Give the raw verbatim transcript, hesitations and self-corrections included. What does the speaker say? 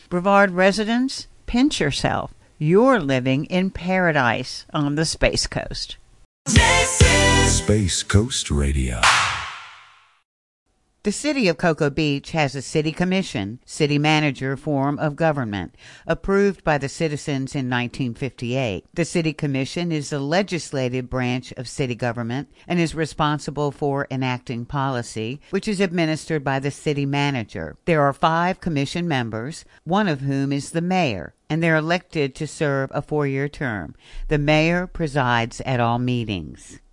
Brevard residents, pinch yourself. You're living in paradise on the Space Coast. This is Space Coast Radio. The city of Cocoa Beach has a city commission, city manager form of government, approved by the citizens in nineteen fifty-eight. The city commission is the legislative branch of city government and is responsible for enacting policy, which is administered by the city manager. There are five commission members, one of whom is the mayor, and they're elected to serve a four-year term. The mayor presides at all meetings.